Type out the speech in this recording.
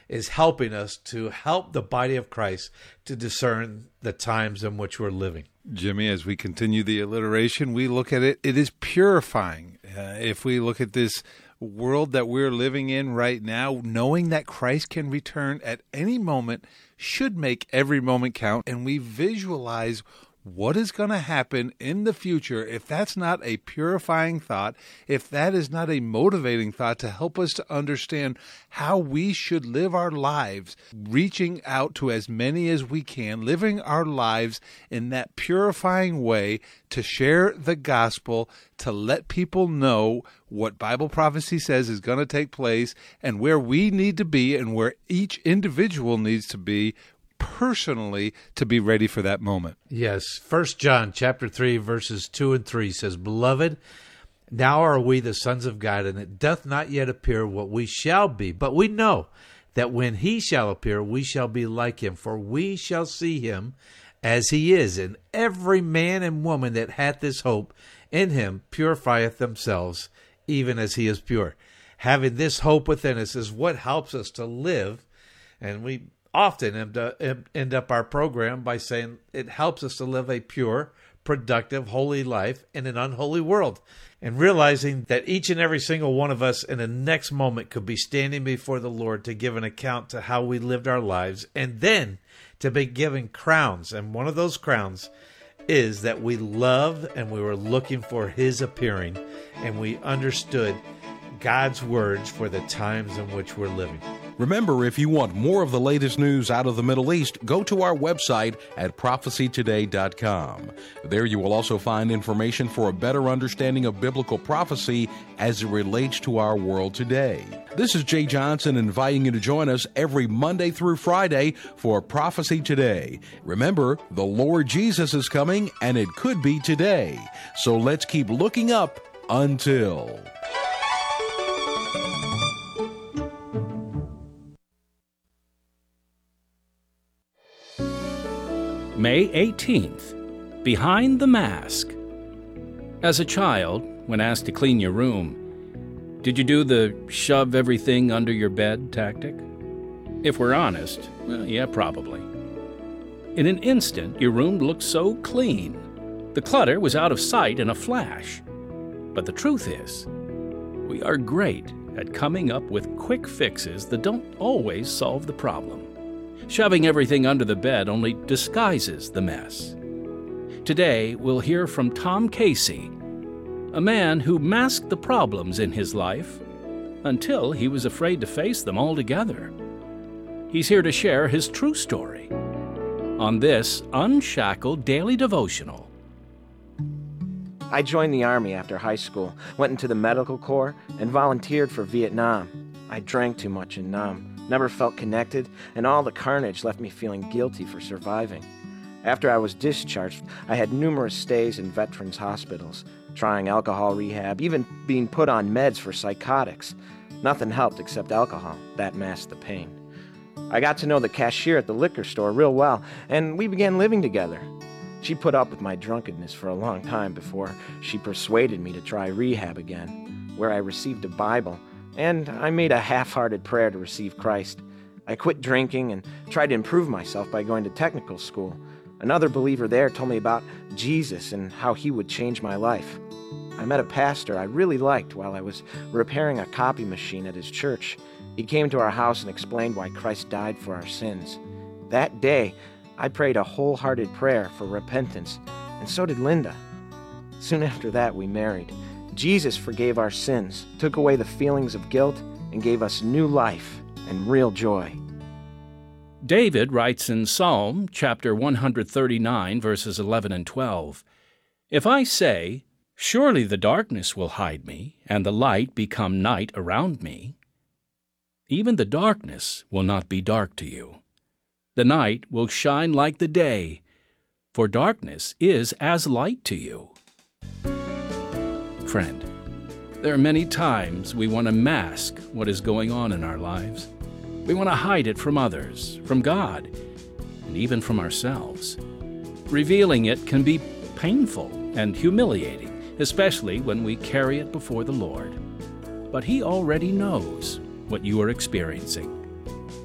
is helping us to help the body of Christ to discern the times in which we're living. Jimmy, as we continue the alliteration, we look at it, it is purifying. If we look at this world that we're living in right now, knowing that Christ can return at any moment should make every moment count, and we visualize what is going to happen in the future. If that's not a purifying thought, if that is not a motivating thought to help us to understand how we should live our lives, reaching out to as many as we can, living our lives in that purifying way to share the gospel, to let people know what Bible prophecy says is going to take place and where we need to be and where each individual needs to be personally to be ready for that moment. Yes. 1 John chapter 3, verses 2 and 3 says, Beloved, now are we the sons of God, and it doth not yet appear what we shall be. But we know that when he shall appear, we shall be like him, for we shall see him as he is. And every man and woman that hath this hope in him purifieth themselves, even as he is pure. Having this hope within us is what helps us to live, and we often end up our program by saying it helps us to live a pure, productive, holy life in an unholy world. And realizing that each and every single one of us in the next moment could be standing before the Lord to give an account to how we lived our lives, and then to be given crowns. And one of those crowns is that we loved and we were looking for his appearing, and we understood God's words for the times in which we're living. Remember, if you want more of the latest news out of the Middle East, go to our website at prophecytoday.com. There you will also find information for a better understanding of biblical prophecy as it relates to our world today. This is Jay Johnson inviting you to join us every Monday through Friday for Prophecy Today. Remember, the Lord Jesus is coming, and it could be today. So let's keep looking up until... May 18th, Behind the Mask. As a child, when asked to clean your room, did you do the shove everything under your bed tactic? If we're honest, well, yeah, probably. In an instant, your room looked so clean. The clutter was out of sight in a flash. But the truth is, we are great at coming up with quick fixes that don't always solve the problem. Shoving everything under the bed only disguises the mess. Today, we'll hear from Tom Casey, a man who masked the problems in his life until he was afraid to face them altogether. He's here to share his true story on this Unshackled Daily Devotional. I joined the Army after high school, went into the Medical Corps, and volunteered for Vietnam. I drank too much in Nam. Never felt connected, and all the carnage left me feeling guilty for surviving. After I was discharged, I had numerous stays in veterans' hospitals, trying alcohol rehab, even being put on meds for psychotics. Nothing helped except alcohol. That masked the pain. I got to know the cashier at the liquor store real well, and we began living together. She put up with my drunkenness for a long time before she persuaded me to try rehab again, where I received a Bible, and I made a half-hearted prayer to receive Christ. I quit drinking and tried to improve myself by going to technical school. Another believer there told me about Jesus and how he would change my life. I met a pastor I really liked while I was repairing a copy machine at his church. He came to our house and explained why Christ died for our sins. That day, I prayed a wholehearted prayer for repentance, and so did Linda. Soon after that, we married. Jesus forgave our sins, took away the feelings of guilt, and gave us new life and real joy. David writes in Psalm chapter 139, verses 11 and 12, If I say, Surely the darkness will hide me, and the light become night around me, even the darkness will not be dark to you. The night will shine like the day, for darkness is as light to you. Friend, there are many times we want to mask what is going on in our lives. We want to hide it from others, from God, and even from ourselves. Revealing it can be painful and humiliating, especially when we carry it before the Lord. But He already knows what you are experiencing.